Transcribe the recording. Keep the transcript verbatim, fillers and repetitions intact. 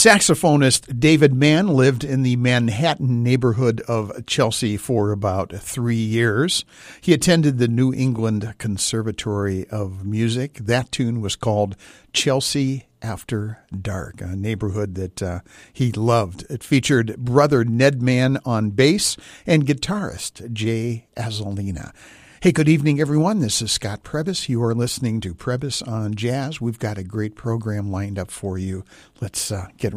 Saxophonist David Mann lived in the Manhattan neighborhood of Chelsea for about three years. He attended the New England Conservatory of Music. That tune was called Chelsea After Dark, a neighborhood that uh, he loved. It featured brother Ned Mann on bass and guitarist Jay Azalina. Hey, good evening, everyone. This is Scott Prebys. You are listening to Prebys on Jazz. We've got a great program lined up for you. Let's uh, get